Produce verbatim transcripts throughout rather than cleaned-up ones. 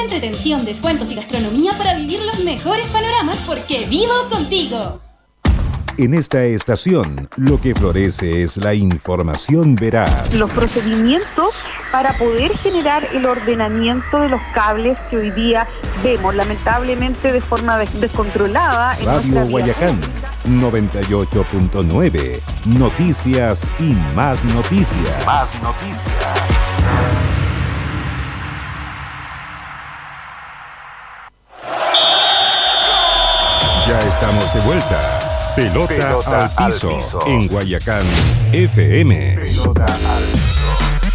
entretención, descuentos y gastronomía para vivir los mejores panoramas porque vivo contigo. En esta estación, lo que florece es la información veraz. Los procedimientos para poder generar el ordenamiento de los cables que hoy día vemos, lamentablemente de forma des- descontrolada. Radio Guayacán, noventa y ocho punto nueve. Noticias y más noticias. Más noticias. Ya estamos de vuelta. Pelota, Pelota al, piso, al piso en Guayacán F M. Pelota al piso.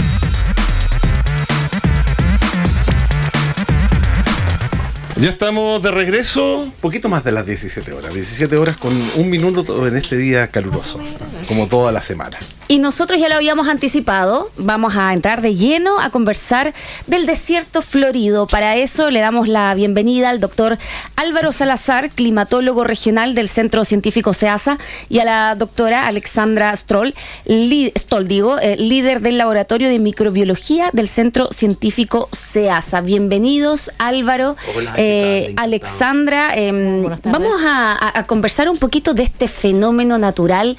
Ya estamos de regreso, poquito más de las diecisiete horas. diecisiete horas con un minuto en este día caluroso, como toda la semana. Y nosotros ya lo habíamos anticipado, vamos a entrar de lleno a conversar del desierto florido. Para eso le damos la bienvenida al doctor Álvaro Salazar, climatólogo regional del Centro Científico SEASA, y a la doctora Alexandra Stroll, li, Stoll, digo, eh, líder del Laboratorio de Microbiología del Centro Científico SEASA. Bienvenidos, Álvaro, Hola, eh, Alexandra. Eh, vamos a, a conversar un poquito de este fenómeno natural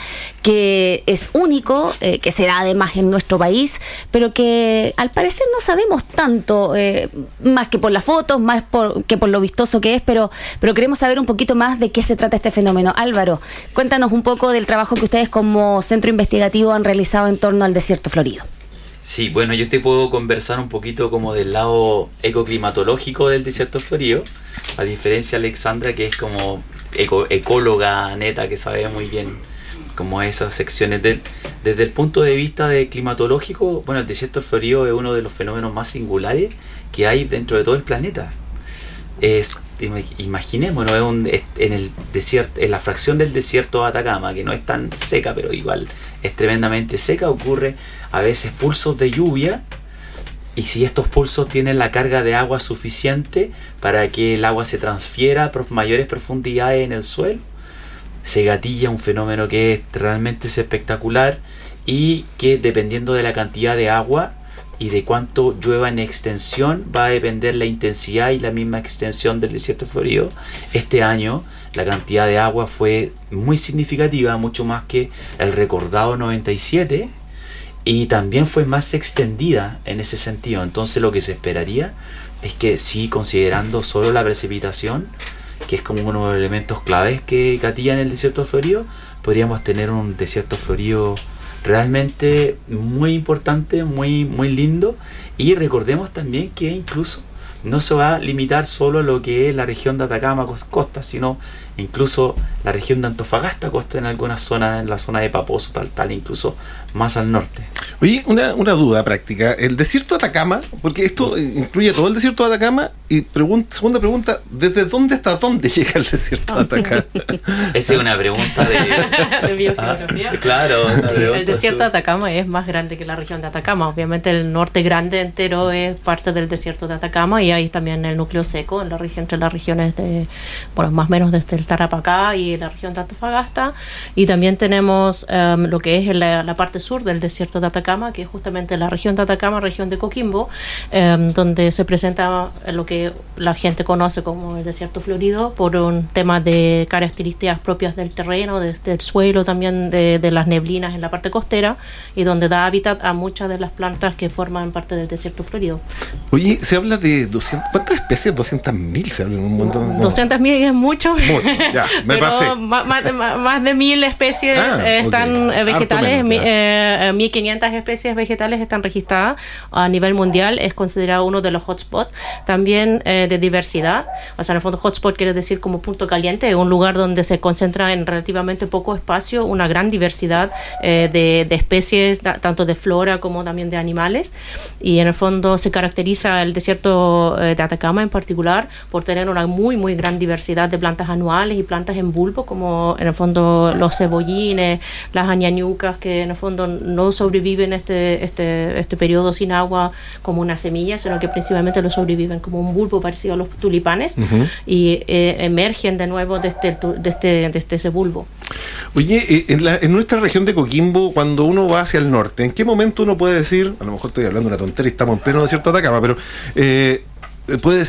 que es único, Eh, que se da además en nuestro país, pero que al parecer no sabemos tanto, eh, más que por las fotos, más por, que por lo vistoso que es, pero, pero queremos saber un poquito más de qué se trata este fenómeno. Álvaro, cuéntanos un poco del trabajo que ustedes como centro investigativo han realizado en torno al desierto florido. Sí, bueno, yo te puedo conversar un poquito como del lado ecoclimatológico del desierto florido, a diferencia de Alexandra, que es como eco, ecóloga neta, que sabe muy bien como esas secciones. De, desde el punto de vista de climatológico, bueno, el desierto florido es uno de los fenómenos más singulares que hay dentro de todo el planeta. Es, imaginémonos, es un, es en el desierto, en la fracción del desierto de Atacama, que no es tan seca, pero igual es tremendamente seca, ocurre a veces pulsos de lluvia, y si estos pulsos tienen la carga de agua suficiente para que el agua se transfiera a mayores profundidades en el suelo, se gatilla un fenómeno que realmente es espectacular y que, dependiendo de la cantidad de agua y de cuánto llueva en extensión, va a depender la intensidad y la misma extensión del desierto florido. Este año la cantidad de agua fue muy significativa, mucho más que el recordado noventa y siete, y también fue más extendida en ese sentido. Entonces lo que se esperaría es que, sí, considerando solo la precipitación, que es como uno de los elementos claves que gatillan el desierto florido, podríamos tener un desierto florido realmente muy importante, muy, muy lindo. Y recordemos también que incluso no se va a limitar solo a lo que es la región de Atacama, costa, sino incluso la región de Antofagasta, costa, en algunas zonas, en la zona de Paposo, tal, tal, incluso más al norte. Oye, una, una duda práctica. El desierto de Atacama, porque esto incluye todo el desierto de Atacama, y pregunta, segunda pregunta, ¿desde dónde hasta dónde llega el desierto de Atacama? Esa es una pregunta de, de biogeografía. Ah, claro, una pregunta. El desierto de Atacama es más grande que la región de Atacama. Obviamente el norte grande entero es parte del desierto de Atacama, y hay también el núcleo seco en la región, entre las regiones de, bueno, más o menos desde el Tarapacá y la región de Antofagasta, y también tenemos um, lo que es la, la parte sur del desierto de Atacama, que es justamente la región de Atacama, región de Coquimbo, um, donde se presenta lo que la gente conoce como el desierto florido, por un tema de características propias del terreno, de, del suelo, también de, de las neblinas en la parte costera, y donde da hábitat a muchas de las plantas que forman parte del desierto florido. Oye, se habla de doscientas, ¿cuántas especies? doscientas mil, se habla un montón. No. doscientas mil es mucho. Mucho, ya, me pero pasé. Más, más, más de mil especies ah, eh, están okay. vegetales, menos, eh, mil quinientas especies vegetales están registradas a nivel mundial. Es considerado uno de los hotspots también eh, de diversidad. O sea, en el fondo hotspot quiere decir como punto caliente, un lugar donde se concentra en relativamente poco espacio una gran diversidad eh, de, de especies, da, tanto de flora como también de animales. Y en el fondo se caracteriza el desierto eh, de Atacama en particular por tener una muy muy gran diversidad de plantas anuales y plantas en bulbo, como en el fondo los cebollines, las añañucas, que en el fondo no sobreviven este, este, este periodo sin agua como una semilla, sino que principalmente lo sobreviven como un bulbo parecido a los tulipanes, uh-huh. y eh, emergen de nuevo de este, de este, de este ese bulbo. Oye, en, la, en nuestra región de Coquimbo, cuando uno va hacia el norte, ¿en qué momento uno puede decir, a lo mejor estoy hablando de una tontería y estamos en pleno desierto de Atacama, pero eh, puede